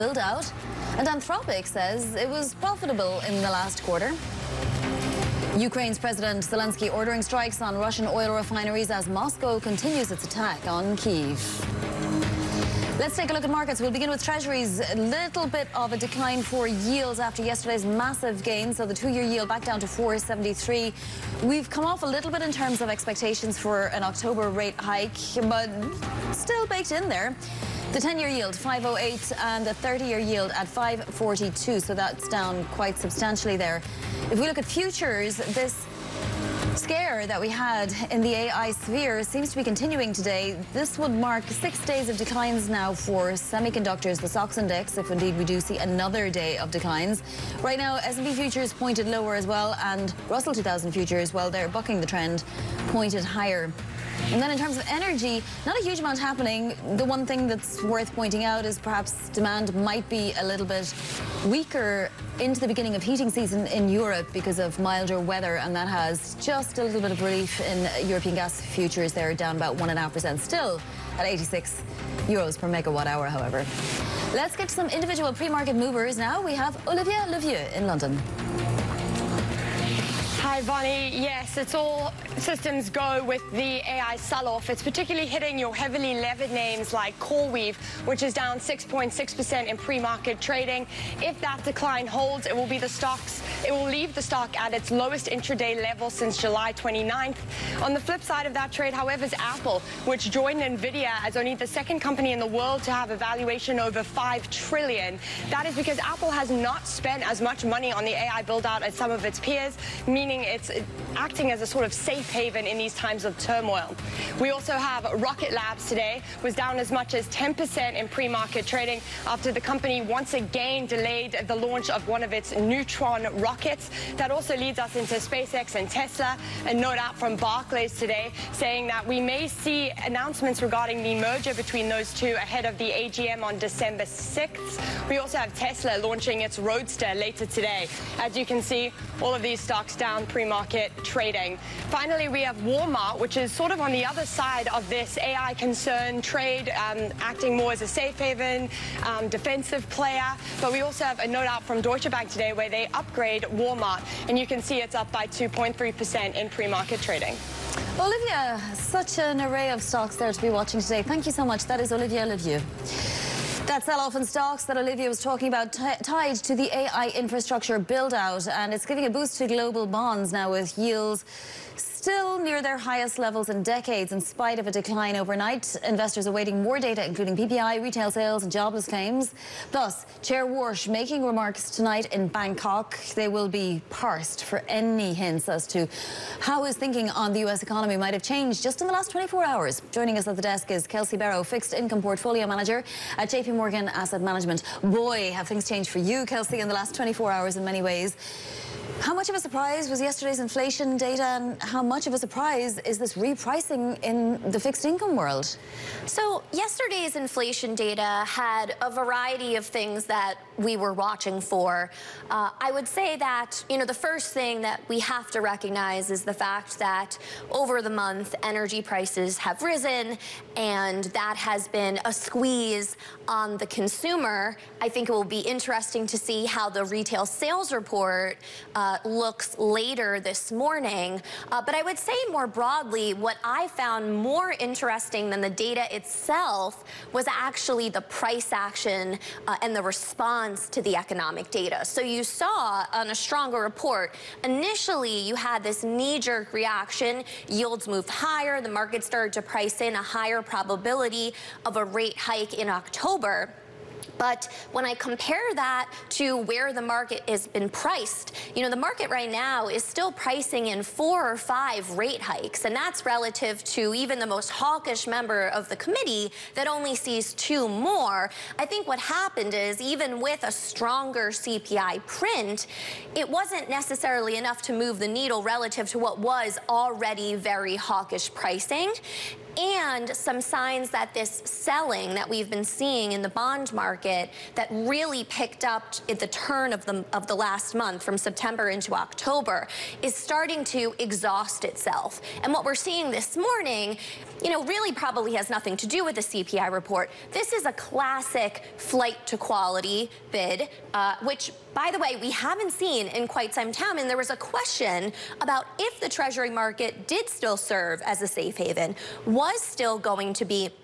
build out, and Anthropic says it was profitable in the last quarter. Ukraine's President Zelensky ordering strikes on Russian oil refineries as Moscow continues its attack on Kyiv. Let's take a look at markets. We'll begin with Treasuries. A little bit of a decline for yields after yesterday's massive gain. So the two-year yield back down to 4.73. We've come off a little bit in terms of expectations for an October rate hike, but still baked in there. The 10-year yield, 5.08, and the 30-year yield at 5.42. So that's down quite substantially there. If we look at futures, this scare that we had in the AI sphere seems to be continuing today. This would mark 6 days of declines now for semiconductors, the SOX index, if indeed we do see another day of declines. Right now, S&P futures pointed lower as well, and Russell 2000 futures, well, they're bucking the trend, pointed higher. And then in terms of energy, not a huge amount happening. The one thing that's worth pointing out is perhaps demand might be a little bit weaker into the beginning of heating season in Europe because of milder weather, and that has just a little bit of relief in European gas futures. They're down about 1.5%, still at 86 euros per megawatt hour, however. Let's get to some individual pre-market movers now. We have Olivia Levieux in London. Hi, Bonnie. Yes, it's all systems go with the AI sell-off. It's particularly hitting your heavily levered names like CoreWeave, which is down 6.6% in pre-market trading. If that decline holds, it will leave the stock at its lowest intraday level since July 29th. On the flip side of that trade, however, is Apple, which joined Nvidia as only the second company in the world to have a valuation over $5 trillion. That is because Apple has not spent as much money on the AI build-out as some of its peers, meaning it's acting as a sort of safe haven in these times of turmoil. We also have Rocket Labs today, was down as much as 10% in pre-market trading after the company once again delayed the launch of one of its Neutron rockets. That also leads us into SpaceX and Tesla. A note out from Barclays today saying that we may see announcements regarding the merger between those two ahead of the AGM on December 6th. We also have Tesla launching its Roadster later today. As you can see, all of these stocks down pre-market trading. Finally, we have Walmart, which is sort of on the other side of this AI concern trade, acting more as a safe haven, defensive player. But we also have a note out from Deutsche Bank today where they upgrade Walmart, and you can see it's up by 2.3% in pre-market trading. Olivia, such an array of stocks there to be watching today. Thank you so much. That is Olivia Levieux. That sell-off in stocks that Olivia was talking about tied to the AI infrastructure build-out, and it's giving a boost to global bonds now with yields still near their highest levels in decades in spite of a decline overnight. Investors awaiting more data, including PPI, retail sales and jobless claims. Plus, Chair Warsh making remarks tonight in Bangkok. They will be parsed for any hints as to how his thinking on the US economy might have changed just in the last 24 hours. Joining us at the desk is Kelsey Barrow, Fixed Income Portfolio Manager at JP Morgan Asset Management. Boy, have things changed for you, Kelsey, in the last 24 hours in many ways. How much of a surprise was yesterday's inflation data, and how much of a surprise is this repricing in the fixed income world? So yesterday's inflation data had a variety of things that we were watching for. I would say that, the first thing that we have to recognize is the fact that over the month, energy prices have risen, and that has been a squeeze on the consumer. I think it will be interesting to see how the retail sales report looks later this morning. But I would say more broadly, what I found more interesting than the data itself was actually the price action and the response to the economic data. So you saw on a stronger report, initially you had this knee-jerk reaction, yields moved higher, the market started to price in a higher probability of a rate hike in October. But when I compare that to where the market has been priced, the market right now is still pricing in 4 or 5 rate hikes, and that's relative to even the most hawkish member of the committee that only sees 2 more. I think what happened is, even with a stronger CPI print, it wasn't necessarily enough to move the needle relative to what was already very hawkish pricing. and some signs that this selling that we've been seeing in the bond market that really picked up at the turn of the last month from September into October is starting to exhaust itself. And what we're seeing this morning, really probably has nothing to do with the CPI report. This is a classic flight to quality bid, which, by the way, we haven't seen in quite some time. And there was a question about if the Treasury market did still serve as a safe haven, was still going to be